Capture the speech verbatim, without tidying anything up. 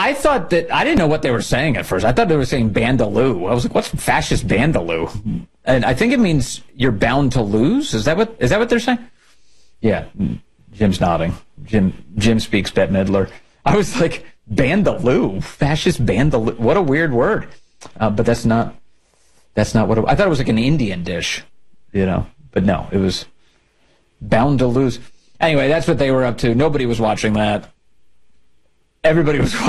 I thought that I didn't know what they were saying at first. I thought they were saying Bandaloo. I was like, "What's fascist Bandaloo?" And I think it means you're bound to lose. Is that what is that what they're saying? Yeah, Jim's nodding. Jim Jim speaks Bette Midler. I was like, Bandaloo, fascist Bandaloo. What a weird word. Uh, but that's not that's not what it, I thought. It was like an Indian dish, you know. But no, it was bound to lose. Anyway, that's what they were up to. Nobody was watching that. Everybody was